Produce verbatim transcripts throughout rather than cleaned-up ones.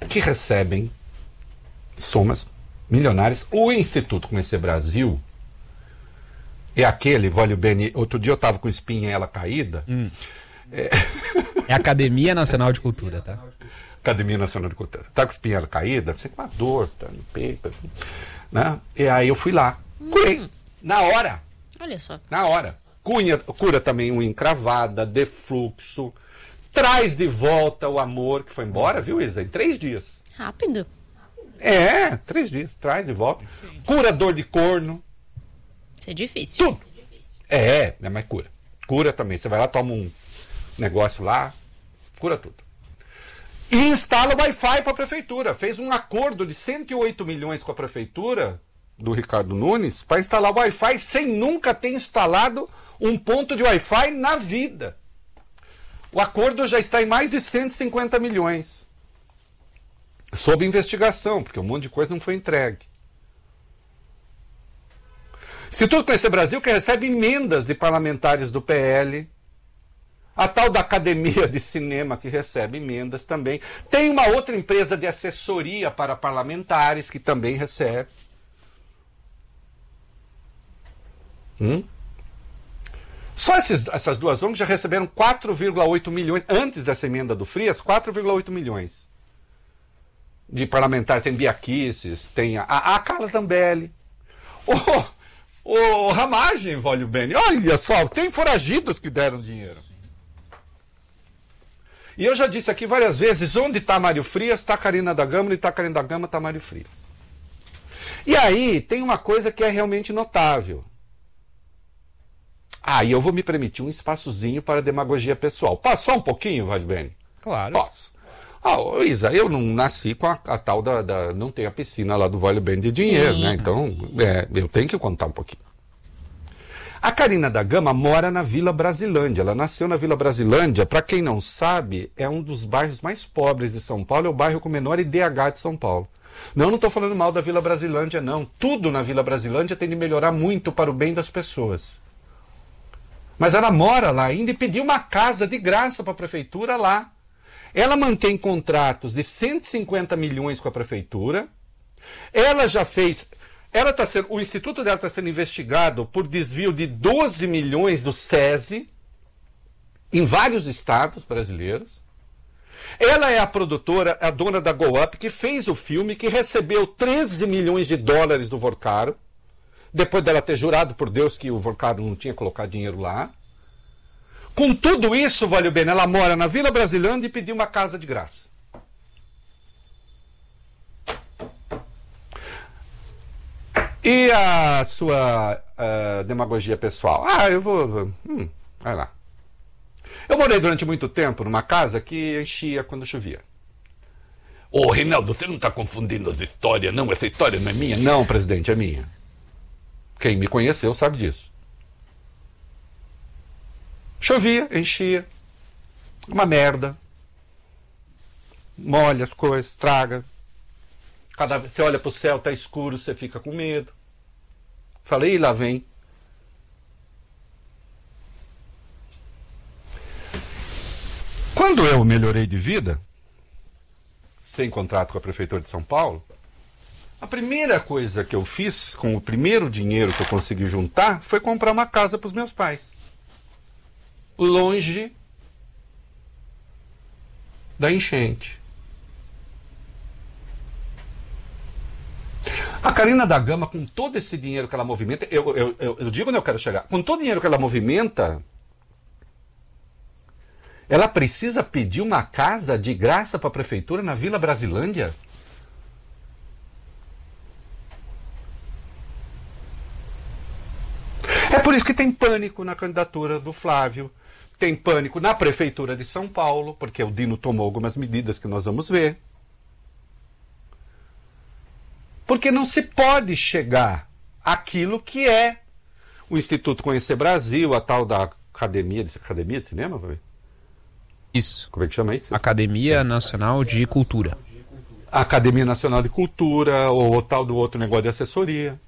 que recebem somas milionárias. O Instituto Conhecer Brasil é aquele, olha bem, outro dia eu estava com espinha ela caída. Hum. É... é a Academia Nacional de Cultura, tá? Academia Nacional de Cultura. Tá com espinha ela caída, você com uma dor, tá no peito, né? E aí eu fui lá, curei, na hora. Olha só. Na hora. Cunha, cura também unha encravada, defluxo, traz de volta o amor que foi embora, viu, Isa? Em três dias. Rápido. É, três dias, traz de volta. Sim. Cura dor de corno. Isso é difícil. Tudo. É, é, mas cura. Cura também. Você vai lá, toma um negócio lá, cura tudo. E instala o Wi-Fi para a prefeitura. Fez um acordo de cento e oito milhões com a prefeitura do Ricardo Nunes para instalar o Wi-Fi sem nunca ter instalado um ponto de Wi-Fi na vida. O acordo já está em mais de cento e cinquenta milhões. Sob investigação, porque um monte de coisa não foi entregue. Instituto Conhecer Brasil, que recebe emendas de parlamentares do P L. A tal da Academia de Cinema, que recebe emendas também. Tem uma outra empresa de assessoria para parlamentares, que também recebe. Hum? Só esses, essas duas O N Gs já receberam quatro vírgula oito milhões, antes dessa emenda do Frias, quatro vírgula oito milhões de parlamentares. Tem Bia Kicis, tem a, a Carla Zambelli. O oh, Ramagem, Vólio Bene, olha só, tem foragidos que deram dinheiro. E eu já disse aqui várias vezes, onde está Mário Frias, está Carina da Gama, onde está Carina da Gama, está Mário Frias. E aí, tem uma coisa que é realmente notável. Ah, e eu vou me permitir um espaçozinho para demagogia pessoal. Posso só um pouquinho, Vólio Bene? Claro. Posso. Ah, Isa, eu não nasci com a, a tal da, da... Não tem a piscina lá do Vólio Bene de dinheiro, sim, né? Então, é, eu tenho que contar um pouquinho. A Carina da Gama mora na Vila Brasilândia. Ela nasceu na Vila Brasilândia. Para quem não sabe, é um dos bairros mais pobres de São Paulo. É o bairro com menor I D H de São Paulo. Não, não estou falando mal da Vila Brasilândia, não. Tudo na Vila Brasilândia tem de melhorar muito para o bem das pessoas. Mas ela mora lá ainda e pediu uma casa de graça para a prefeitura lá. Ela mantém contratos de cento e cinquenta milhões com a prefeitura. Ela já fez... Ela tá sendo, o instituto dela está sendo investigado por desvio de doze milhões do SESI em vários estados brasileiros. Ela é a produtora, a dona da Go Up, que fez o filme, que recebeu treze milhões de dólares do Vorcaro, depois dela ter jurado por Deus que o Vorcaro não tinha colocado dinheiro lá. Com tudo isso, Vólio Bene, ela mora na Vila Brasilândia e pediu uma casa de graça. E a sua uh, demagogia pessoal? Ah, eu vou... Hum, vai lá. Eu morei durante muito tempo numa casa que enchia quando chovia. Ô, oh, Reinaldo, você não está confundindo as histórias, não? Essa história não é minha? Não, presidente, é minha. Quem me conheceu sabe disso. Chovia, enchia. Uma merda. Molha as coisas, estraga. Cada vez você olha para o céu, está escuro, você fica com medo. Falei, lá vem. Quando eu melhorei de vida, sem contrato com a Prefeitura de São Paulo, a primeira coisa que eu fiz, com o primeiro dinheiro que eu consegui juntar, foi comprar uma casa para os meus pais. Longe da enchente. A Carina da Gama, com todo esse dinheiro que ela movimenta, eu, eu, eu, eu digo onde eu quero chegar, com todo o dinheiro que ela movimenta, ela precisa pedir uma casa de graça para a prefeitura na Vila Brasilândia? É por isso que tem pânico na candidatura do Flávio, tem pânico na prefeitura de São Paulo, porque o Dino tomou algumas medidas que nós vamos ver. Porque não se pode chegar àquilo que é o Instituto Conhecer Brasil, a tal da Academia de, Academia de Cinema? Isso. Como é que chama isso? Academia Nacional de Cultura. A Academia Nacional de Cultura, ou o tal do outro negócio de assessoria.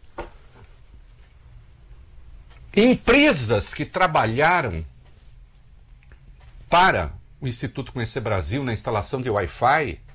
Empresas que trabalharam para o Instituto Conhecer Brasil na instalação de Wi-Fi